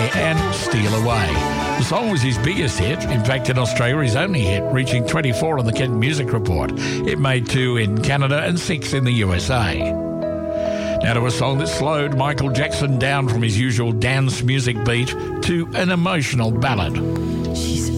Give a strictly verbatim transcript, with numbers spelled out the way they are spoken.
and Steal Away. The song was his biggest hit. In fact, in Australia, his only hit, reaching twenty-four on the Kent Music Report. It made two in Canada and six in the U S A. Now to a song that slowed Michael Jackson down from his usual dance music beat to an emotional ballad.